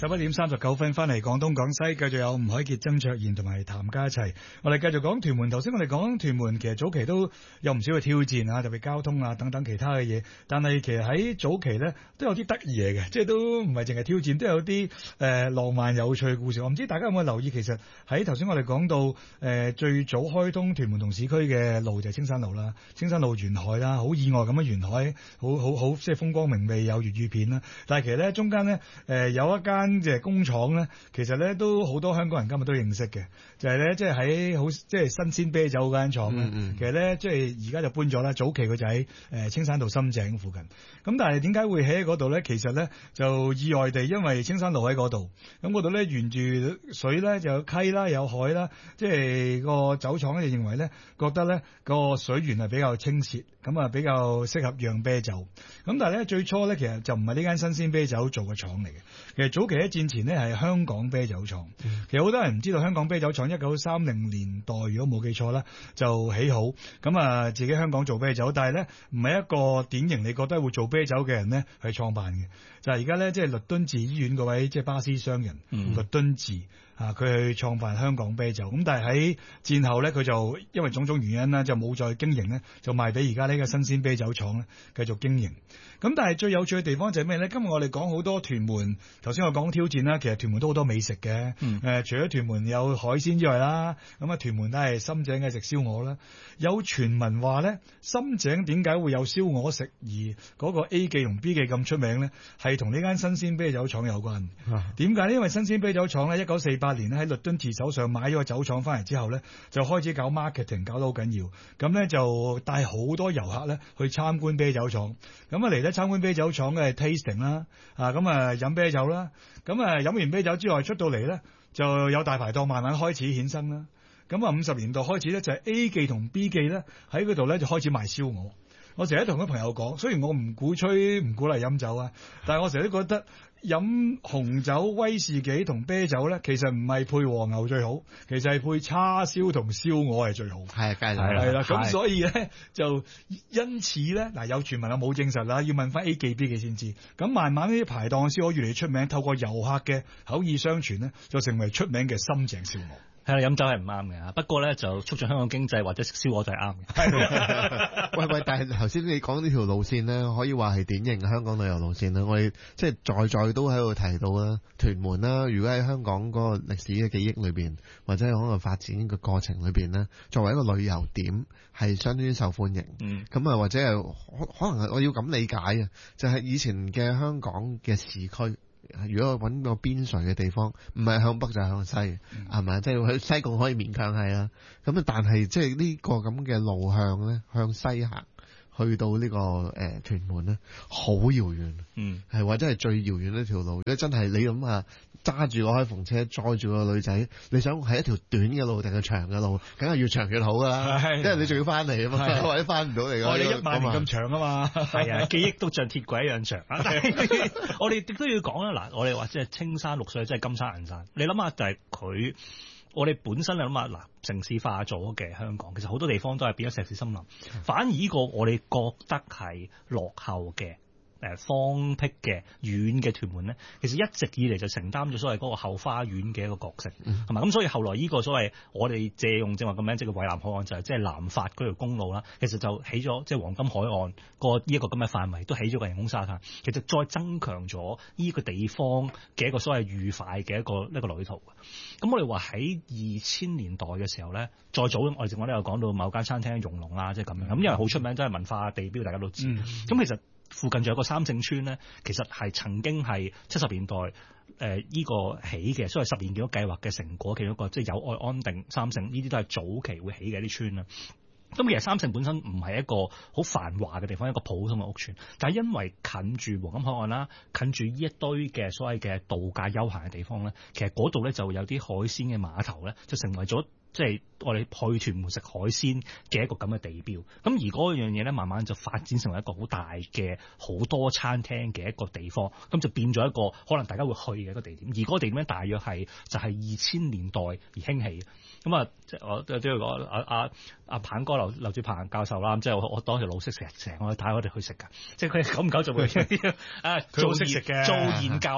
11:39翻嚟廣東廣西，繼續有吳海傑、曾卓賢同埋譚家齊。我哋繼續講屯門。頭先我哋講屯門，其實早期都有唔少嘅挑戰啊，特別交通啊等等其他嘅嘢。但係其實喺早期咧都有啲得意嘢嘅，即係都唔係淨係挑戰，都有啲浪漫有趣嘅故事。我唔知大家有冇留意，其實喺頭先我哋講到最早開通屯門同市區嘅路就係青山路啦，青山路沿海啦，好意外咁樣沿海，好即係風光明媚，有粵語片啦。但係其實咧中間咧有一間即係工廠咧，其實咧都好多香港人今日都認識嘅，就係咧即係喺好即係新鮮啤酒嗰間廠咧。其實咧即係而家就搬咗啦，早期佢就喺青山道深井附近。咁但係點解會喺嗰度咧？其實咧就意外地，因為青山路喺嗰度，咁嗰度咧沿住水咧就有溪啦，有海啦，即係個酒廠咧就認為咧，覺得咧個水源係比較清澈，咁啊比較適合釀啤酒。咁但係咧最初咧其實就唔係呢間新鮮啤酒做嘅廠嚟嘅。其實早期喺戰前呢係香港啤酒廠。其實好多人唔知道香港啤酒廠1930年代如果冇記錯啦就起好，咁啊自己香港做啤酒，但係咧唔係一個典型你覺得會做啤酒嘅人咧去創辦嘅。就係而家咧即係律敦治醫院嗰位即係巴斯商人律敦治啊，佢去創辦香港啤酒。咁但係喺戰後咧佢就因為種種原因啦就冇再經營咧，就賣俾而家呢個新鮮啤酒廠咧繼續經營。咁但係最有趣嘅地方就係咩咧？今日我哋講好多屯門，頭先我講挑戰啦，其實屯門都好多美食嘅。除咗屯門有海鮮之外啦，咁啊屯門都係深井嘅食燒鵝啦。有傳聞話咧，深井點解會有燒鵝食，而嗰個 A 記同 B 記咁出名咧，係同呢間新鮮啤酒廠有關。點解呢？因為新鮮啤酒廠咧，1948年咧喺律敦治手上買咗個酒廠翻嚟之後咧，就開始搞 marketing， 搞得好緊要。咁咧就帶好多遊客咧去參觀啤酒廠。咁啊嚟咧參觀啤酒廠嘅 tasting 啦，咁啊飲啤酒啦。咁啊飲完啤酒之外出到嚟咧，就有大排檔慢慢開始衍生啦。咁啊50年代開始咧就係 A 記同 B 記咧喺嗰度咧就開始賣燒鵝。我成日同啲朋友講，雖然我唔鼓吹唔鼓勵飲酒啊，但係我成日都覺得飲紅酒、威士忌同啤酒咧，其實唔係配和牛最好，其實係配叉燒同燒鵝係最好。係，梗係啦。咁所以咧就因此咧嗱，有傳聞啊冇證實啦，要問翻 A 記 B 記先知。咁慢慢呢啲排檔嘅燒鵝越嚟越出名，透過遊客嘅口耳相傳咧，就成為出名嘅深井燒鵝。 係啦，飲酒係唔啱嘅，不過咧就促進香港經濟或者食燒鵝就係啱嘅。 喂，但係頭先你講呢條路線咧，可以話係典型嘅香港旅遊路線啦。我哋即係在都喺度提到啦，屯門啦，如果喺香港嗰個歷史嘅記憶裏邊，或者係可能發展嘅過程裏邊咧，作為一個旅遊點係相當之受歡迎。咁啊，或者係可能我要咁理解啊，就係以前嘅香港嘅市區。如果揾個邊陲嘅地方，唔係向北就係向西，係咪？即係去西貢可以勉強係啦。咁啊，但係即係呢個咁嘅路向咧，向西行去到呢個屯門咧，好遙遠。係或者係最遙遠呢條路。如果真係你咁啊，揸住個開篷車載住個女仔，你想係一條短嘅路定係長嘅路，梗係越長越好㗎啦。因為你仲要翻嚟啊嘛，或者翻唔到嚟㗎。 我哋1萬年咁長啊嘛， 係啊，記憶都像鐵軌一樣長。但係我哋亦都要講啦，嗱，我哋話即係青山綠水，即係金山銀山。你諗下就係佢。我哋本身你諗下嗱，城市化咗嘅香港，其實好多地方都係變咗石屎森林。反而呢個我哋覺得係落後嘅。荒僻嘅遠嘅屯門咧，其實一直以嚟就承擔咗所謂嗰個後花園嘅一個角色，係嘛？咁所以後來呢個所謂我哋借用正話個名，即係個惠南海岸，就係即係南法嗰條公路啦。其實就起咗即係黃金海岸個呢一個咁嘅範圍，都起咗個人工沙灘。其實再增強咗呢個地方嘅一個所謂愉快嘅一個旅途。咁我哋話喺2000年代嘅時候咧，再早我哋正話都有講到某間餐廳容龍啦，即係咁樣。咁因為好出名，真係文化地標，大家都知。咁其實附近仲有個三聖村咧，其實係曾經係70年代呢個起嘅，所謂10年建屋計劃嘅成果，其中一個即係友愛安定三聖，呢啲都係早期會起嘅一啲村啦。咁其實三聖本身唔係一個好繁華嘅地方，一個普通嘅屋村，但係因為近住黃金海岸啦，近住呢一堆嘅所謂嘅度假休閒嘅地方咧，其實嗰度咧就有啲海鮮嘅碼頭咧，就成為咗即係我哋去屯門食海鮮嘅一個咁嘅地標。咁而嗰樣嘢咧，慢慢就發展成為一個好大嘅好多餐廳嘅一個地方，咁就變咗一個可能大家會去嘅一個地點。而嗰個地點咧，大約係就係2000年代而興起。咁啊，即係我都要講阿鵬哥劉志鵬教授啦，即係我當時老師成日我帶我哋去食㗎，即係佢久唔久就會做識食嘅做研究。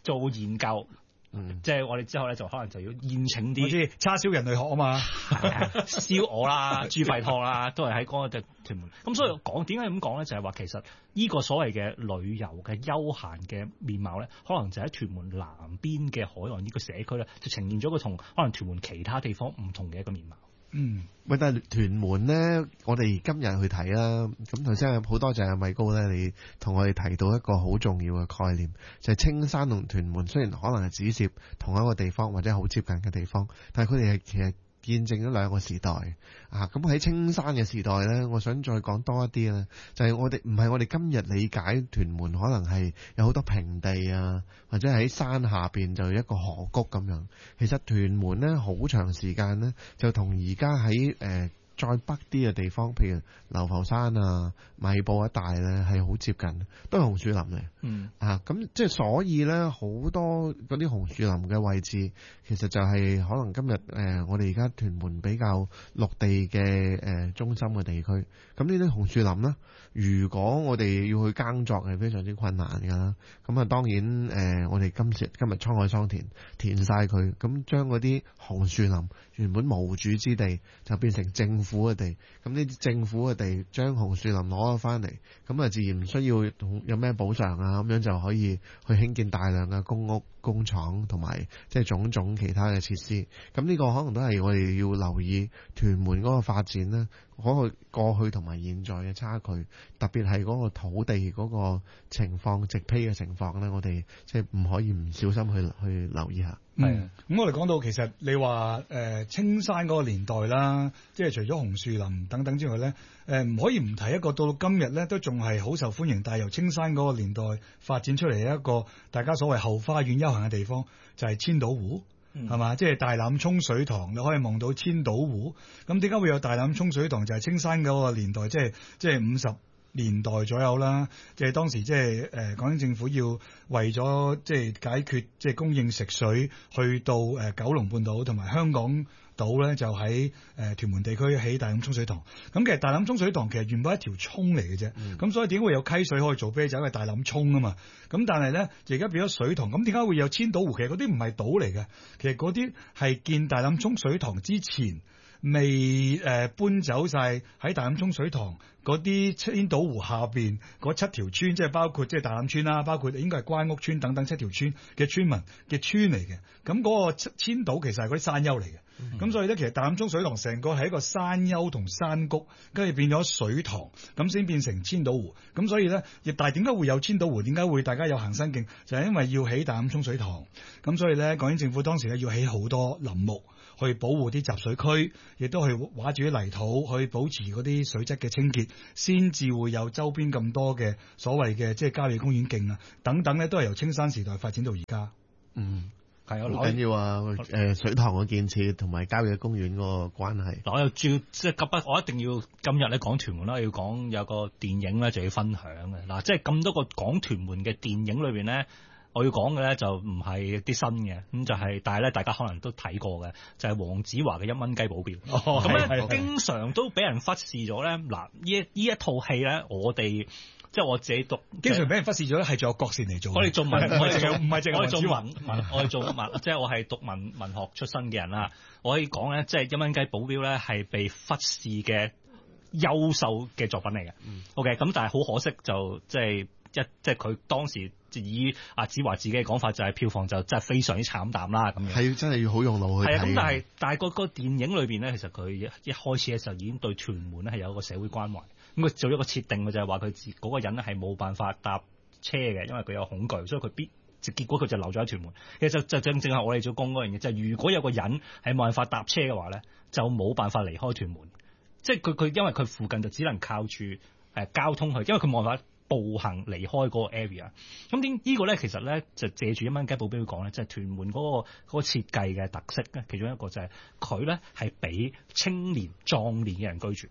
做研究。即係我哋之後咧，就可能就要宴請啲， 我知叉燒人類學啊嘛， 燒鵝啦、豬肺湯啦，都係喺嗰個屯門。咁所以點解咁講咧？就係話其實呢個所謂嘅旅遊嘅休閒嘅面貌咧，可能就喺屯門南邊嘅海岸呢個社區咧，就呈現咗個同可能屯門其他地方唔同嘅一個面貌。 喂，但係屯門咧，我哋今日去睇啦。咁頭先好多謝阿米高咧，你同我哋提到一個好重要嘅概念，就係青山同屯門雖然可能係只涉同一個地方或者好接近嘅地方，但係佢哋係其實見證咗兩個時代啊！咁喺青山嘅時代呢，我想再講多一啲咧，就係我哋唔係我哋今日理解屯門可能係有好多平地啊，或者喺山下邊就有一個河谷咁樣。其實屯門呢，好長時間呢，就同而家喺再北啲嘅地方，譬如流浮山啊、米埔一帶咧，係好接近，都係紅樹林嚟。咁即係所以咧，好多嗰啲紅樹林嘅位置，其實就係可能今日我哋而家屯門比較陸地嘅中心嘅地區。咁呢啲紅樹林咧，如果我哋要去耕作係非常之困難㗎啦。咁啊，當然我哋今日滄海桑田填晒佢，咁將嗰啲紅樹林原本無主之地就變成政府嘅地，咁呢啲政府嘅地將紅樹林攞咗翻嚟，咁啊自然唔需要有咩補償啊，咁樣就可以去興建大量嘅公屋、工廠同埋即係種種其他嘅設施。咁呢個可能都係我哋要留意屯門嗰個發展呢，嗰個過去同埋現在嘅差距，特別係嗰個土地嗰個情況、植被嘅情況呢，我哋即係唔可以唔小心去留意下。 咁我哋講到其實你話青山嗰個年代啦，即係除咗紅樹林等等之外咧，唔可以唔提一個到今日咧都仲係好受歡迎，但係由青山嗰個年代發展出嚟一個大家所謂後花園休閒嘅地方，就係千島湖。係嘛？即係大欖涌水塘，你可以望到千島湖。咁點解會有大欖涌水塘？就係青山嗰個年代，即係50年代左右啦。即係當時即係港英政府要為咗即係解決即係供應食水，去到九龍半島同埋香港島咧，就喺屯門地區起大欖涌水塘。咁其實大欖涌水塘其實原本係一條涌嚟嘅啫。咁所以點解會有溪水可以做啤酒？因為大欖涌啊嘛。咁但係咧，而家變咗水塘。咁點解會有千島湖？其實嗰啲唔係島嚟嘅，其實嗰啲係建大欖涌水塘之前未搬走晒喺大欖涌水塘嗰啲千島湖下邊嗰7條村，即係包括即係大欖村啦，包括應該係關屋村等等7條村嘅村民嘅村嚟嘅。咁嗰個千島其實係嗰啲山丘嚟嘅。咁所以咧，其實大欖涌水塘成個係一個山丘同山谷，跟住變咗水塘，咁先變成千島湖。咁所以咧，但係點解會有千島湖？點解會大家有行山徑？就係因為要起大欖涌水塘。咁所以咧，港英政府當時咧要起好多林木去保護啲集水區，亦都去挖住啲泥土去保持嗰啲水質嘅清潔，先至會有周邊咁多嘅所謂嘅即係郊野公園徑啊等等咧，都係由青山時代發展到而家。 係好緊要啊！水塘嘅建設同埋郊野公園嗰個關係。 嗱，我又即係急不，我一定要今日咧講屯門啦，要講有個電影咧就要分享嘅。嗱，即係咁多個講屯門嘅電影裏邊咧，我要講嘅咧就唔係啲新嘅，咁就係，但係咧大家可能都睇過嘅，就係黃子華嘅1蚊雞保鏢。咁咧經常都俾人忽視咗咧。嗱，呢一套戲咧，我哋。即係我自己讀， 經常俾人忽視咗咧，係仲有郭羨嚟做。 我哋做文， 唔係淨係我哋做文，我哋做文，即係我係讀文學出身嘅人啦。我可以講咧，即係1蚊雞保鏢咧係被忽視嘅優秀嘅作品嚟嘅。OK， 咁但係好可惜就即係佢當時以阿子華自己嘅講法就係票房就真係非常之慘淡啦咁樣。係真係要好用腦去睇。 係咁，但係個電影裏邊咧，其實佢一開始嘅時候已經對屯門咧係有一個社會關懷。咁佢做一個設定嘅就係話佢嗰個人咧係冇辦法搭車嘅，因為佢有恐懼，所以佢結果佢就留咗喺屯門。其實就正係我哋做工嗰樣嘢，就係如果有個人係冇辦法搭車嘅話咧，就冇辦法離開屯門。即係佢因為佢附近就只能靠住交通去，因為佢冇辦法步行離開嗰個 area。咁呢個咧其實咧就借住1蚊雞保鏢講咧，就係屯門嗰個設計嘅特色咧，其中一個就係佢咧係俾青年壯年嘅人居住。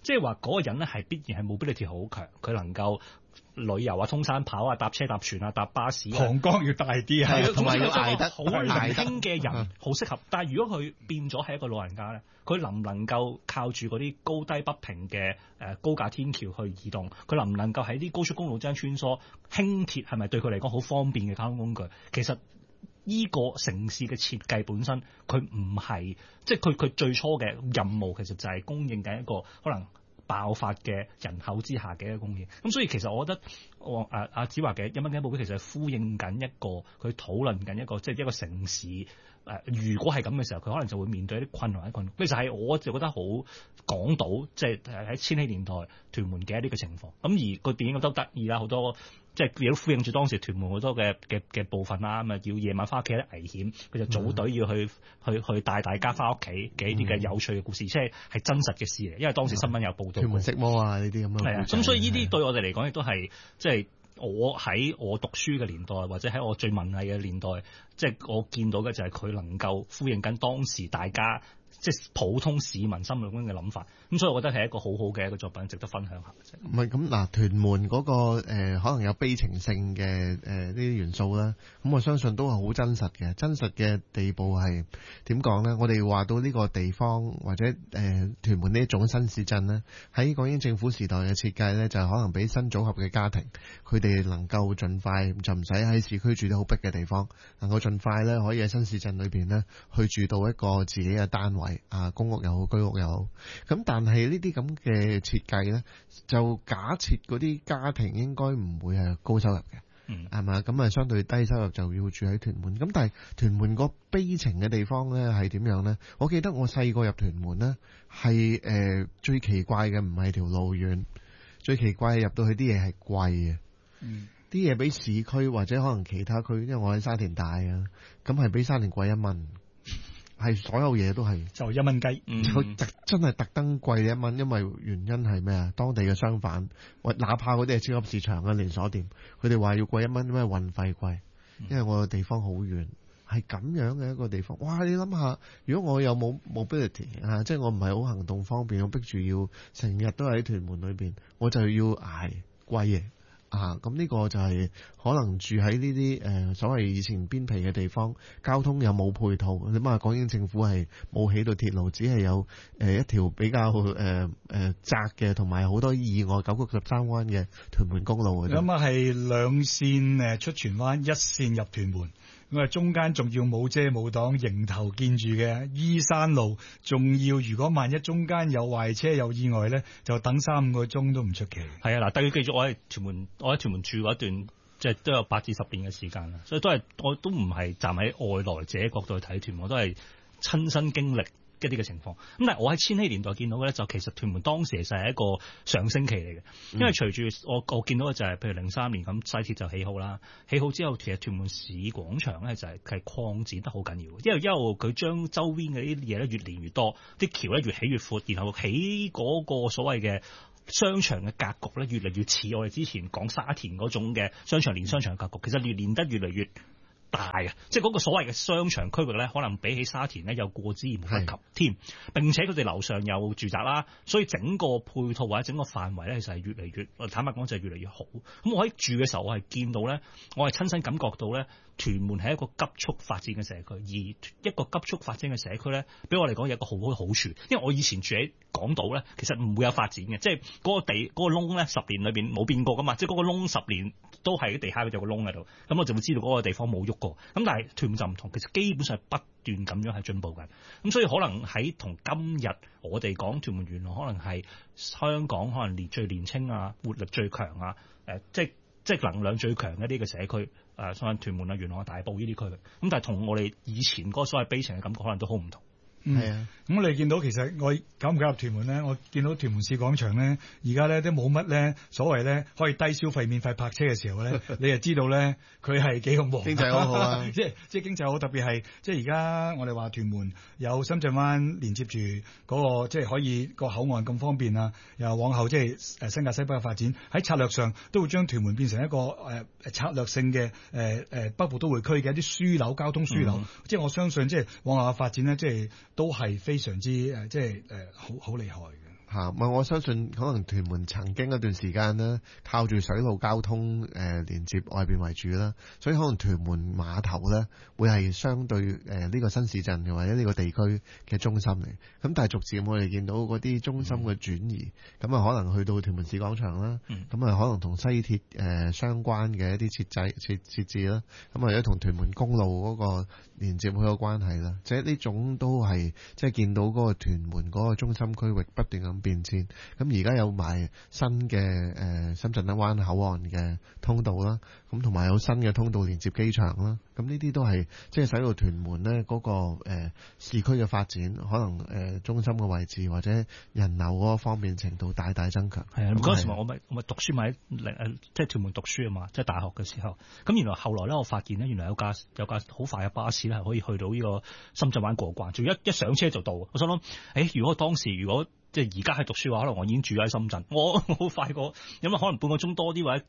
即係話嗰個人咧係必然係 mobility 好強，佢能夠旅遊啊、通山跑啊、搭車搭船啊、搭巴士啊， 膀胱要大啲啊， 同埋要捱得好年輕嘅人好適合。但係如果佢變咗係一個老人家咧，佢能唔能夠靠住嗰啲高低不平嘅高架天橋去移動？佢能唔能夠喺啲高速公路之間穿梭？輕鐵係咪對佢嚟講好方便嘅交通工具？其實呢個城市嘅設計本身，佢唔係即係佢最初嘅任務，其實就係供應緊一個可能爆發嘅人口之下嘅一個供應。咁所以其實我覺得阿子華嘅1蚊雞報表其實係呼應緊一個佢討論緊一個即係一個城市。如果係咁嘅時候，佢可能就會面對一啲困難。其實係我就覺得好講到，即係喺千禧年代屯門嘅一啲嘅情況。咁而個電影都得意啦，好多即係亦都呼應住當時屯門好多嘅部分啦。咁啊，要夜晚翻屋企有啲危險，佢就組隊要去帶大家翻屋企嘅一啲嘅有趣嘅故事，即係真實嘅事嚟。因為當時新聞有報導。 屯門色魔啊，呢啲咁樣。 係啊，咁所以呢啲對我哋嚟講亦都係即係。我喺我讀書嘅年代，或者喺我最文藝嘅年代，即係我見到嘅就係佢能夠呼應緊當時大家即係普通市民心目中嘅諗法。咁所以我覺得係一個好好嘅一個作品，值得分享下。 唔係咁嗱，屯門嗰個可能有悲情性嘅呢啲元素啦。咁我相信都係好真實嘅，真實嘅地步係點講呢？我哋話到呢個地方或者屯門呢一種新市鎮呢，喺港英政府時代嘅設計呢，就係可能俾新組合嘅家庭，佢哋能夠盡快就唔使喺市區住得好逼嘅地方，能夠盡快呢可以喺新市鎮裏邊呢去住到一個自己嘅單位啊，公屋又好，居屋又好。咁但係呢啲咁嘅設計呢，就假設嗰啲家庭應該唔會係高收入嘅，係嘛？咁啊，相對低收入就要住喺屯門。咁但係屯門個悲情嘅地方呢係點樣呢？我記得我細個入屯門呢，係最奇怪嘅唔係條路遠，最奇怪係入到去啲嘢係貴嘅，啲嘢比市區或者可能其他區，因為我喺沙田大啊，咁係比沙田貴1蚊。係所有嘢都係就1蚊雞， 佢真係特登貴1蚊，因為原因係咩啊？當地嘅商販，哪怕嗰啲係超級市場嘅連鎖店，佢哋話要貴1蚊，因為運費貴，因為我個地方好遠，係咁樣嘅一個地方。哇！你諗下，如果我有冇 mobility 啊，即係我唔係好行動方便，我逼住要成日都喺屯門裏邊，我就要捱貴嘢。咁呢個就係可能住喺呢啲所謂以前邊皮嘅地方，交通又冇配套。你諗下，港英政府係冇起到鐵路，只係有一條比較窄嘅，同埋好多意外9曲13彎嘅屯門公路。 咁啊係2線出荃灣，1線入屯門。咁啊，中間仲要冇遮冇擋，迎頭見住嘅依山路，仲要如果萬一中間有壞車有意外咧，就等3-5個鐘都唔出奇。 係啊，嗱，但要記住，我喺屯門住嗰一段，即係都有8至10年嘅時間啦，所以我都唔係站喺外來者角度去睇屯門，我都係親身經歷一啲嘅情況。咁但係我喺千禧年代見到嘅咧，就其實屯門當時其實係一個上升期嚟嘅，因為隨住我見到嘅就係譬如03年咁西鐵就起好啦，起好之後其實屯門市廣場咧就係擴展得好緊要，因為一路佢將周邊嘅呢啲嘢咧越連越多，啲橋咧越起越闊，然後起嗰個所謂嘅商場嘅格局咧越嚟越似我哋之前講沙田嗰種嘅商場連商場嘅格局，其實連得越嚟越大啊！即係嗰個所謂嘅商場區域咧，可能比起沙田咧有過之而無不及添。並且佢哋樓上有住宅啦，所以整個配套或者整個範圍咧，其實係越嚟越坦白講就係越嚟越好。咁我喺住嘅時候，我係見到咧，我係親身感覺到咧，屯門係一個急速發展嘅社區，而一個急速發展嘅社區咧，俾我嚟講有一個好好嘅好處，因為我以前住喺港島咧，其實唔會有發展嘅，即係嗰個窿咧10年裏邊冇變過噶嘛，即係嗰個窿10年都係地下有個窿喺度，咁我就會知道嗰個地方冇喐過。咁但係屯門就唔同，其實基本上係不斷咁樣係進步緊。咁所以可能喺同今日我哋講屯門原來可能係香港可能最年青啊、活力最強啊、即係能量最強嘅一啲嘅社區，所謂屯門啊、元朗啊、大埔呢啲區域。咁但係同我哋以前嗰個所謂悲情嘅感覺可能都好唔同。 係啊，咁我哋見到其實我搞唔搞入屯門咧？我見到屯門市廣場咧，而家咧都冇乜咧所謂咧可以低消費免費泊車嘅時候咧，你就知道咧佢係幾咁旺， 經濟好好啊！ 即係經濟好，特別係即係而家我哋話屯門有深圳灣連接住嗰個，即係可以個口岸咁方便啊！又往後即係新界西北嘅發展，喺策略上都會將屯門變成一個策略性嘅北部都會區嘅一啲樞紐交通樞紐。即係我相信即係往後嘅發展咧，即係都係非常之即係好厲害嘅。 嚇，我相信可能屯門曾經一段時間呢，靠住水路交通連接外邊為主啦，所以可能屯門碼頭呢會係相對呢個新市鎮或者呢個地區嘅中心嚟。咁但係逐漸我哋見到嗰啲中心嘅轉移，咁啊可能去到屯門市廣場啦，咁啊可能同西鐵相關嘅一啲設置啦，咁或者同屯門公路嗰個連接好有關係啦。即係呢種都係即係見到嗰個屯門嗰個中心區域不斷咁變遷。咁而家有埋新嘅深圳灣口岸嘅通道啦，咁同埋有新嘅通道連接機場啦。咁呢啲都係即係使到屯門呢嗰個市區嘅發展，可能中心嘅位置或者人流嗰個方面程度大大增強。 係啊，嗰陣時我咪讀書咪即係屯門讀書啊嘛，即係大學嘅時候。咁原來後來咧，我發現咧，原來有架好快嘅巴士咧，係可以去到呢個深圳灣過關，仲一上車就到。我想諗，如果即係而家係讀書嘅話，可能我已經住喺深圳，我好快過，因為可能半個鐘多啲或者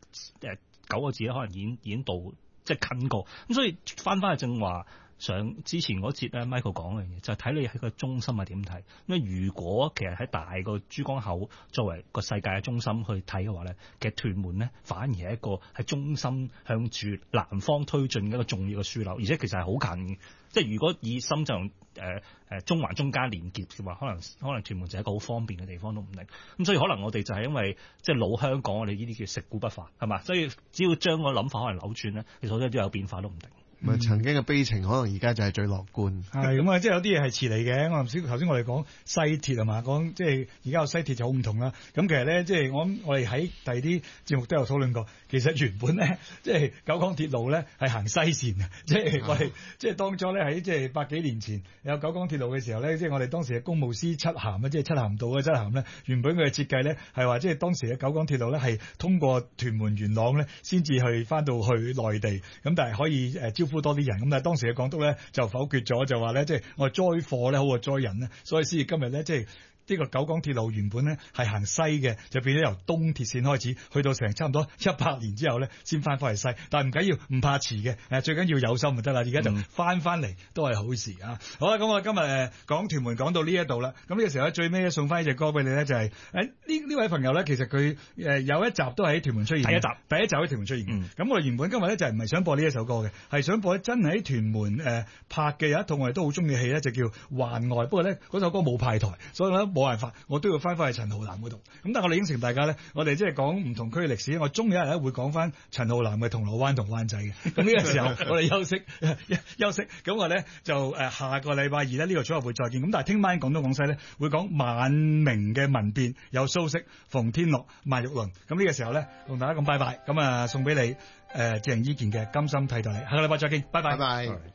9個字咧，可能已經到，即係近過。咁所以翻去正話上之前嗰節咧 ，Michael 講嘅嘢就係睇你喺個中心係點睇。因為如果其實喺大個珠江口作為個世界嘅中心去睇嘅話咧，其實屯門咧反而係一個喺中心向住南方推進嘅一個重要嘅樞紐，而且其實係好近嘅。即係如果以深圳中環中間連結嘅話，可能屯門就係一個好方便嘅地方都唔定。咁所以可能我哋就係因為即係老香港，我哋呢啲叫食古不化係嘛，所以只要將個諗法可能扭轉咧，其實好多都有變化都唔定。 曾經嘅悲情，可能而家就係最樂觀。 係咁啊，即係有啲嘢係遲嚟嘅。頭先我哋講西鐵係嘛，講即係而家有西鐵就好唔同啦。咁其實咧，即係我哋喺第二啲節目都有討論過。其實原本咧，即係九廣鐵路咧係行西線嘅，即係我哋即係當初咧喺即係百幾年前有九廣鐵路嘅時候咧，即係我哋當時嘅工務司七涵啊，即係七涵道嘅七涵咧，原本佢嘅設計咧係話即係當時嘅九廣鐵路咧係通過屯門元朗咧先至去翻到去內地，咁但係可以招呼多啲人。咁但係當時嘅港督咧就否決咗，就話咧即係我載貨咧好過載人咧，所以先至今日咧即係。呢個九廣鐵路原本咧係行西嘅，就變咗由東鐵線開始，去到成差唔多100年之後咧，先翻返去西。但係唔緊要，唔怕遲嘅，最緊要有心就得啦。而家就翻嚟都係好事啊！好啦，咁我今日講屯門講到呢一度啦。咁呢個時候咧，最尾送翻一隻歌俾你咧，就係呢位朋友咧，其實佢有一集都喺屯門出現。第一集喺屯門出現嘅。咁我哋原本今日咧就唔係想播呢一首歌嘅，係想播真係喺屯門拍嘅有一套我哋都好中意嘅戲咧，就叫《幻愛》。不過咧嗰首歌冇派台，所以咧冇辦法，我都要翻去陳浩南嗰度。咁但係我哋應承大家咧，我哋即係講唔同區嘅歷史，我終有一日咧會講翻陳浩南嘅銅鑼灣同灣仔嘅。咁呢個時候我哋休息，咁我咧就下個禮拜二咧呢個組合會再見。咁但係聽晚廣東廣西咧會講晚明嘅民變，有蘇軾、馮天樂、麥玉麟。咁呢個時候咧同大家講拜拜。咁送俾你鄭伊健嘅《甘心替代你》。下個禮拜再見，拜拜。 拜拜。